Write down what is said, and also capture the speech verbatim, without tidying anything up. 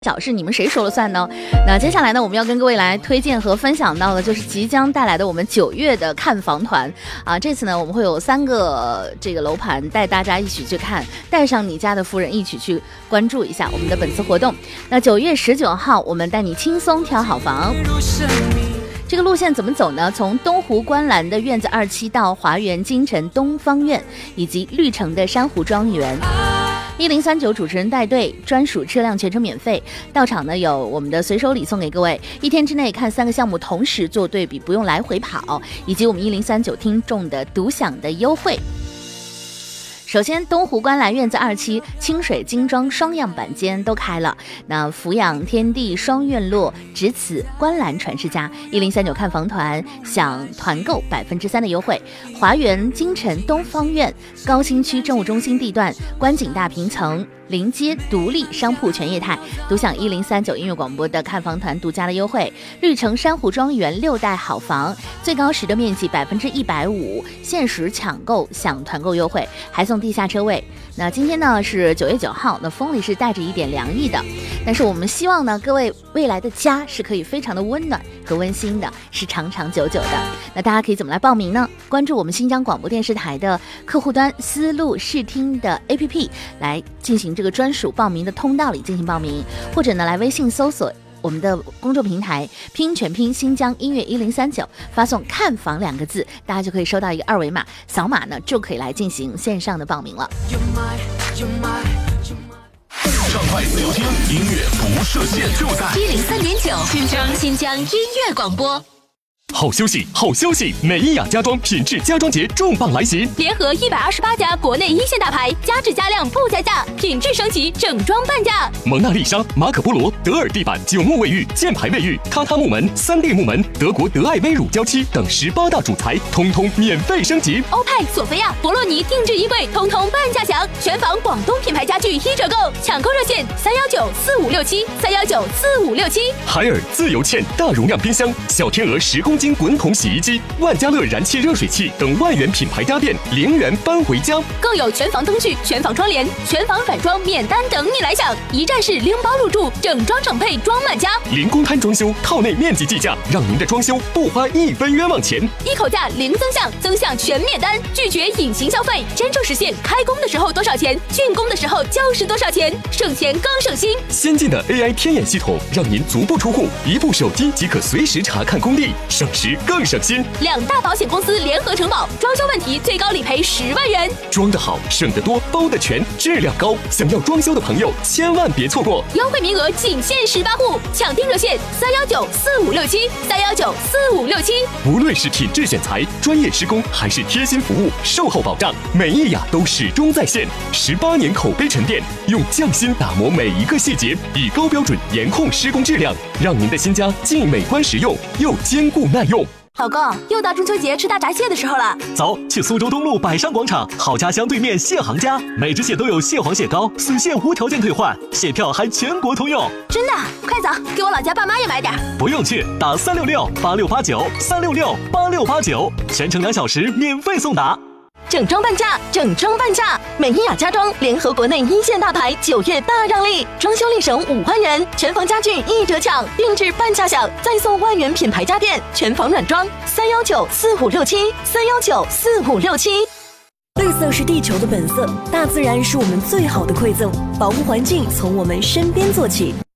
小事你们谁说了算呢？那接下来呢，我们要跟各位来推荐和分享到的就是即将带来的我们九月的看房团啊。这次呢，我们会有三个这个楼盘带大家一起去看，带上你家的夫人一起去关注一下我们的本次活动。那九月十九号，我们带你轻松挑好房。这个路线怎么走呢？从东湖观澜的院子二期到华园京城东方院，以及绿城的珊瑚庄园。一零三九主持人带队，专属车辆全程免费。到场呢有我们的随手礼送给各位，一天之内看三个项目同时做对比，不用来回跑，以及我们一零三九听众的独享的优惠。首先，东湖观澜院子二期清水精装双样板间都开了，那俯仰天地双院落，只此观澜传世家。一零三九看房团享团购百分之三的优惠。华园京城东方院高新区政务中心地段，观景大平层，临街独立商铺全业态，独享一零三九音乐广播的看房团独家的优惠。绿城珊瑚庄园六代好房，最高实的面积百分之一百五，限时抢购享团购优惠，还送地下车位。那今天呢是九月九号，那风里是带着一点凉意的，但是我们希望呢各位未来的家是可以非常的温暖和温馨的，是长长久久的。那大家可以怎么来报名呢？关注我们新疆广播电视台的客户端思路视听的 A P P 来进行这个专属报名的通道里进行报名，或者呢来微信搜索我们的公众平台拼全拼新疆音乐一零三九，发送看房两个字，大家就可以收到一个二维码，扫码呢就可以来进行线上的报名了。 畅快自由听，音乐不设限，就在一零三点九新疆新疆音乐广播。 好消息，好消息！美伊雅家装品质家装节重磅来袭， 联合一百二十八家国内一线大牌，加质加量不加价，品质升级，整装半价。 蒙娜丽莎、马可波罗、德尔地板、九木卫浴、箭牌卫浴、榻榻木门、三 D 木门、德国德爱威乳胶漆等十八大主材，通通免费升级。 欧派、索菲亚、博洛尼定制衣柜，通通半价享。全房广东品牌家具一折购，抢购热线三幺九四五六七三幺九四五六七。 海尔自由茜大容量冰箱、小天鹅十公斤滚筒洗衣机、万家乐燃气热水器等万元品牌家电零元搬回家， 更有全房灯具、全房窗帘、全房软装免单等你来享，一站式拎包入住，整装整配装满家。 零公摊装修，套内面积计价，让您的装修不花一分冤枉钱。 一口价零增项，增项全免单，拒绝隐形消费，真正实现开工的时候多少钱，竣工的时候就是多少钱，省钱更省心。 先进的 A I 天眼系统，让您足不出户，一部手机即可随时查看工地，省时更省心。 两大保险公司联合承保，装修问题最高理赔十万元。 装得好，省得多，包得全，质量高。想要装修的朋友千万别错过， 优惠名额仅限十八户，抢订热线三幺九四五六七三幺九四五六七。 无论是品质选材、专业施工，还是贴心服务、售后保障，美伊雅都始终在线。十八年口碑沉淀，用匠心打磨每一个细节，以高标准严控施工质量，让您的新家既美观实用，又坚固耐用。 老公，又到中秋节吃大闸蟹的时候了， 走去苏州东路百商广场好家乡对面蟹行家，每只蟹都有蟹黄蟹膏，死蟹无条件退换，蟹票还全国通用。 真的？快走，给我老家爸妈也买点。 不用去，打三六六八六八九三六六八六八九，全程两小时免费送达。 整装半价，整装半价！美伊雅家装联合国内一线大牌，九月大让利，装修立省五万元，全房家具一折抢，定制半价享，再送万元品牌家电，全房软装三幺九四五六七三幺九四五六七。 绿色是地球的本色，大自然是我们最好的馈赠，保护环境从我们身边做起。